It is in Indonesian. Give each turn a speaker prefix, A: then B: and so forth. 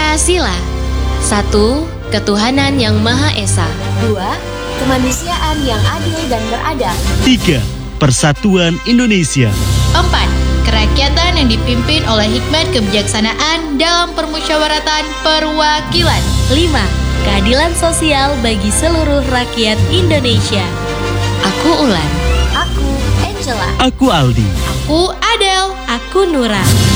A: Pancasila. 1. Ketuhanan yang Maha Esa.
B: 2. Kemanusiaan yang adil dan beradab.
C: 3. Persatuan Indonesia.
A: 4. Kerakyatan yang dipimpin oleh hikmat kebijaksanaan dalam permusyawaratan perwakilan.
D: 5. Keadilan sosial bagi seluruh rakyat Indonesia.
A: Aku Ulan.
B: Aku Angela.
C: Aku Aldi.
A: Aku Adel.
D: Aku Nura.